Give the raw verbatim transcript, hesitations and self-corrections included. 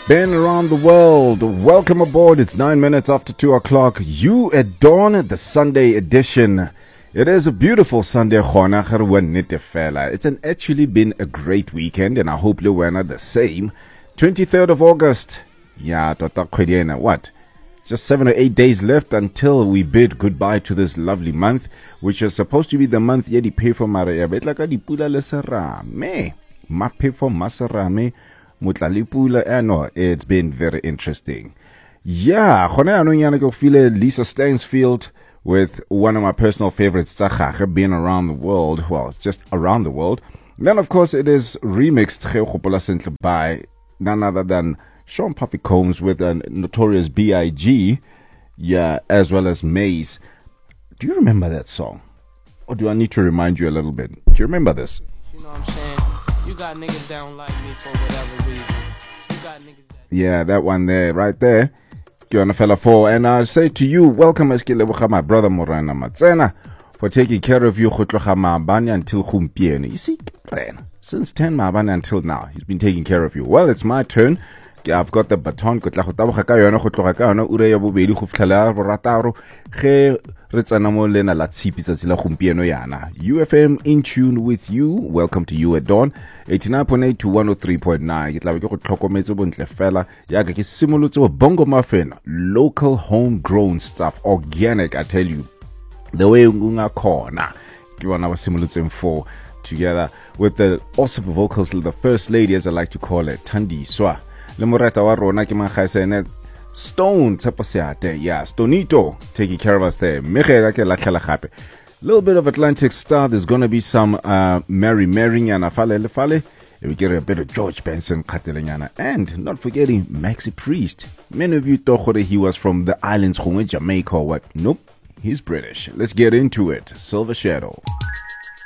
Been around the world. Welcome aboard. It's nine minutes after two o'clock. You at dawn, the Sunday edition. It is a beautiful Sunday. It's an actually been a great weekend, and I hope you were the same. twenty-third of August. Yeah, what? Just seven or eight days left until we bid goodbye to this lovely month, which is supposed to be the month yedi pay for Maria. But like di pula le serame, ma pay for masarame. No, it's been very interesting. Yeah, Lisa Stansfield with one of my personal favorites, being around the world. Well, it's just around the world. Then, of course, it is remixed by none other than Sean Puffy Combs with a notorious B I G, yeah, as well as Maze. Do you remember that song? Or do I need to remind you a little bit? Do you remember this? You know what I'm saying? You got niggas that don't like me for whatever reason. You got niggas that... Yeah, that one there, right there. Kiona fella four. And I say to you, welcome my brother Morana Matsena for taking care of you until Khumpieno. You see, since ten Mabani until now, he's been taking care of you. Well, it's my turn. I've got the baton. U F M in tune with you. Welcome to you at dawn. eighty-nine point eight to one oh three point nine. Bongo muffin, local homegrown stuff, organic. I tell you, the way unga corner. You want our simulating four together with the awesome vocals, the first lady, as I like to call it, Thandi Swa. Lemoreta wa rona ke manghaisene Stone Tsepasiate, yeah, Stonito taking care of us there. A little bit of Atlantic Star. There's gonna be some uh, Mary Mary and Afale Lefale. We get a bit of George Benson, and not forgetting Maxi Priest. Many of you thought he was from the islands, Jamaica or what? Nope, he's British. Let's get into it. Silver Shadow.